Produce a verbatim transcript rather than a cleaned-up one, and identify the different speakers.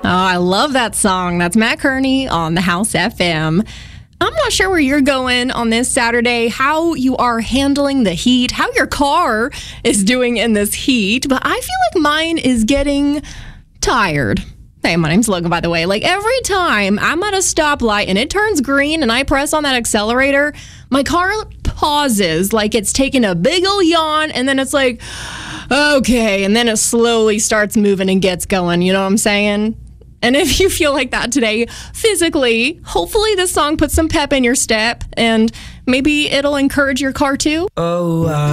Speaker 1: I love that song. That's Matt Kearney on the House F M. I'm not sure where you're going on this Saturday, how you are handling the heat, how your car is doing in this heat, but I feel like mine is getting tired. Hey, my name's Logan, by the way. Like, every time I'm at a stoplight and it turns green and I press on that accelerator, my car pauses like it's taking a big ol' yawn, and then it's like, okay, and then it slowly starts moving and gets going. You know what I'm saying? And if you feel like that today, physically, hopefully this song puts some pep in your step, and maybe it'll encourage your car too.
Speaker 2: Oh, uh